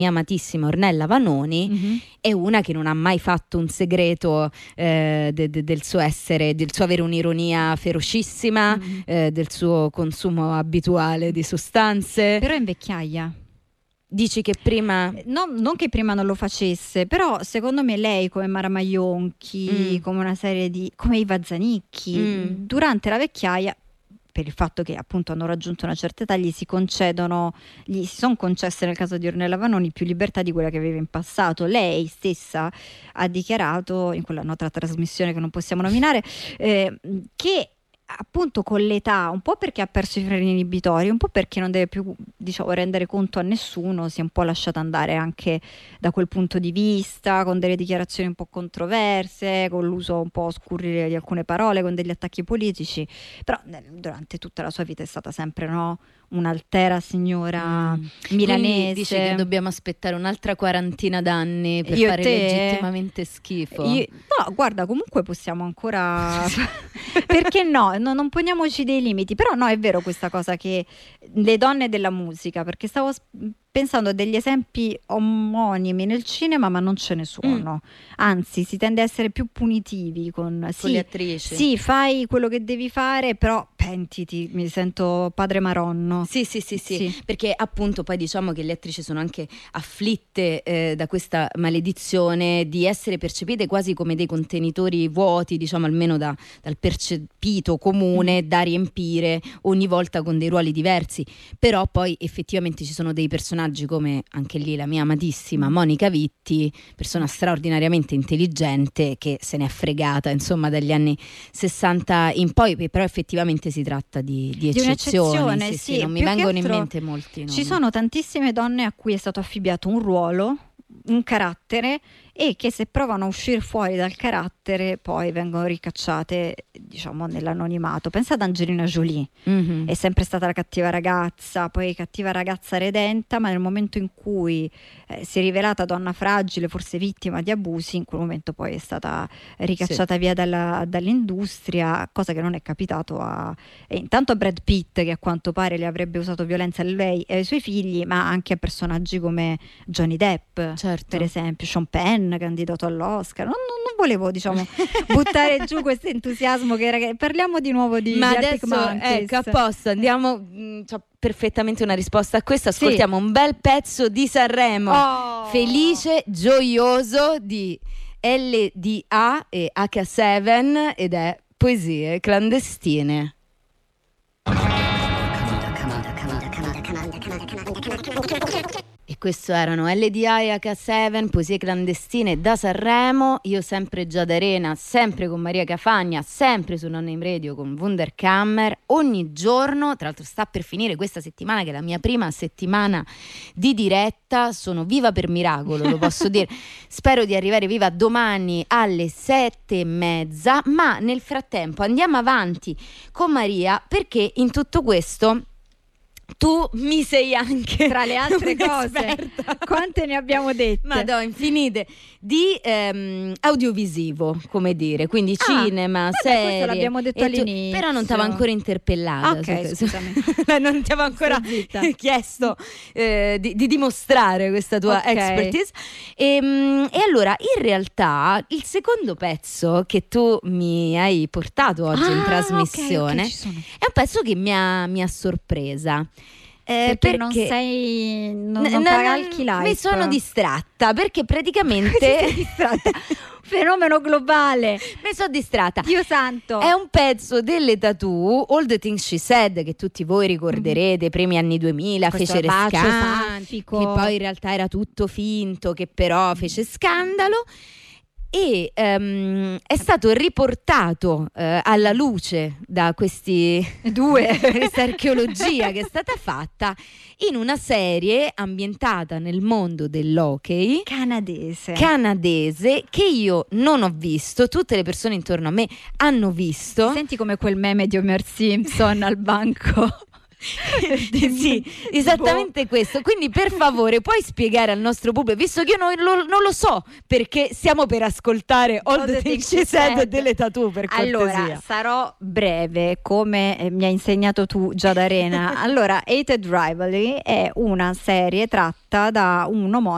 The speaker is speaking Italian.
mia amatissima Ornella Vanoni è una che non ha mai fatto un segreto del suo essere, del suo avere un'ironia ferocissima, del suo consumo abituale di sostanze. Però è in vecchiaia. Dici che prima... No, non che prima non lo facesse, però secondo me lei, come Mara Maionchi, come una serie di... come Iva Zanicchi, durante la vecchiaia, per il fatto che appunto hanno raggiunto una certa età, gli si sono concesse nel caso di Ornella Vanoni più libertà di quella che aveva in passato. Lei stessa ha dichiarato in quella nota trasmissione che non possiamo nominare che appunto con l'età, un po' perché ha perso i freni inibitori, un po' perché non deve più, diciamo, rendere conto a nessuno, si è un po' lasciata andare anche da quel punto di vista, con delle dichiarazioni un po' controverse, con l'uso un po' scurrile di alcune parole, con degli attacchi politici, però durante tutta la sua vita è stata sempre, no, un'altera signora milanese. Quindi dici che dobbiamo aspettare un'altra quarantina d'anni per Io fare e te? legittimamente schifo? No, guarda, comunque possiamo ancora perché no? Non poniamoci dei limiti, però no, è vero questa cosa che le donne della musica, perché stavo pensando a degli esempi omonimi nel cinema, ma non ce ne sono. Anzi, si tende a essere più punitivi con le attrici. Sì, fai quello che devi fare, però pentiti, mi sento padre Maronno. Sì, perché appunto poi diciamo che le attrici sono anche afflitte da questa maledizione di essere percepite quasi come dei contenitori vuoti, diciamo almeno dal percepito comune, da riempire ogni volta con dei ruoli diversi. Però poi effettivamente ci sono dei personaggi come anche lì la mia amatissima Monica Vitti, persona straordinariamente intelligente che se n'è fregata insomma dagli anni 60 in poi, però effettivamente si tratta di eccezioni. Sì, non mi vengono in mente molti nomi. Ci sono tantissime donne a cui è stato affibbiato un ruolo, un carattere, e che se provano a uscire fuori dal carattere poi vengono ricacciate, diciamo, nell'anonimato. Pensa ad Angelina Jolie, è sempre stata la cattiva ragazza, poi cattiva ragazza redenta, ma nel momento in cui si è rivelata donna fragile, forse vittima di abusi, in quel momento poi è stata ricacciata via dall'industria, cosa che non è capitato intanto a Brad Pitt, che a quanto pare le avrebbe usato violenza a lei e ai suoi figli, ma anche a personaggi come Johnny Depp, per esempio, Sean Penn, candidato all'Oscar. Non volevo, diciamo, buttare giù questo entusiasmo che parliamo di nuovo di Arctic Monkeys. Ecco, a posto, andiamo, c'ho perfettamente una risposta a questo. Ascoltiamo un bel pezzo di Sanremo, Felice Gioioso di LDA e H7, ed è Poesie clandestine. E questo erano LDA e H7, Poesie clandestine da Sanremo. Io sempre Giada Arena, sempre con Maria Cafagna, sempre su Non Name Radio con Wunderkammer, ogni giorno. Tra l'altro sta per finire questa settimana, che è la mia prima settimana di diretta. Sono viva per miracolo, lo posso dire. Spero di arrivare viva domani alle 7:30, ma nel frattempo andiamo avanti con Maria, perché in tutto questo tu mi sei anche, tra le altre cose, quante ne abbiamo dette? Madonna, infinite, di audiovisivo, come dire, quindi cinema, serie. Questo l'abbiamo detto all'inizio. Però non ti avevo ancora interpellata. Ok, scusami. Non ti avevo ancora chiesto di dimostrare questa tua expertise. E allora, in realtà, il secondo pezzo che tu mi hai portato oggi in trasmissione è un pezzo che mi ha sorpresa. Perché non cavalchi l'hype. Mi sono distratta perché praticamente fenomeno globale. Mi sono distratta. Dio santo. È un pezzo delle Tattoo, All the Things She Said, che tutti voi ricorderete, primi anni 2000, questo fece scandalo, che poi in realtà era tutto finto, che però fece scandalo. E è stato riportato alla luce da questa archeologia che è stata fatta in una serie ambientata nel mondo dell'hockey canadese, che io non ho visto, tutte le persone intorno a me hanno visto. Senti come quel meme di Homer Simpson al banco. Sì, esattamente questo. Quindi per favore puoi spiegare al nostro pubblico, visto che io non lo so, perché stiamo per ascoltare All the Things She Said delle Tattoo, per cortesia. Allora sarò breve, come mi hai insegnato tu, Giada Arena. Allora, Hated Rivalry è una serie tratta da un omonimo